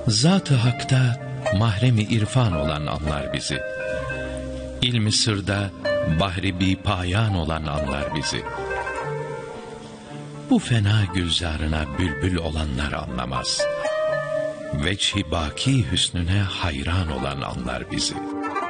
Zat-ı Hak'ta mahremi irfan olan anlar bizi. İlmi sırda bahri bi payan olan anlar bizi. Bu fena gülzarına bülbül olanlar anlamaz. Veçhi baki hüsnüne hayran olan anlar bizi.